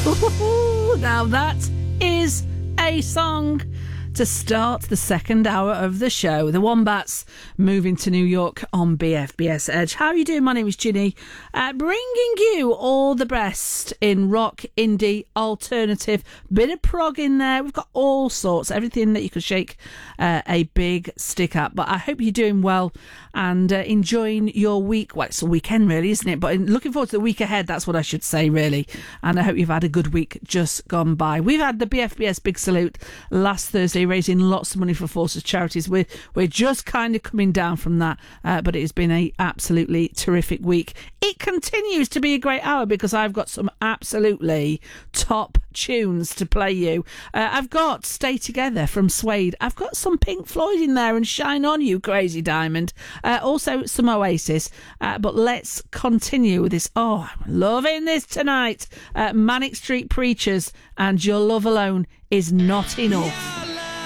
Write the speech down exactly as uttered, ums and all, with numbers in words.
Ooh, now that is a song to start the second hour of the show. The Wombats moving to New York on B F B S Edge. How are you doing? My name is Ginny, uh, bringing you all the best in rock, indie, alternative, bit of prog in there. We've got all sorts, everything that you could shake uh, a big stick at. But I hope you're doing well and uh, enjoying your week. Well, it's a weekend really, isn't it? But looking forward to the week ahead, that's what I should say really. And I hope you've had a good week just gone by. We've had the B F B S Big Salute last Thursday, raising lots of money for Forces Charities. We're, we're just kind of coming down from that, uh, but it has been a absolutely terrific week. It continues to be a great hour because I've got some absolutely top tunes to play you. Uh, I've got Stay Together from Suede. I've got some Pink Floyd in there and Shine On You, Crazy Diamond. Uh, also some Oasis. Uh, but let's continue with this. Oh, I'm loving this tonight. Uh, Manic Street Preachers and Your Love Alone Is Not Enough.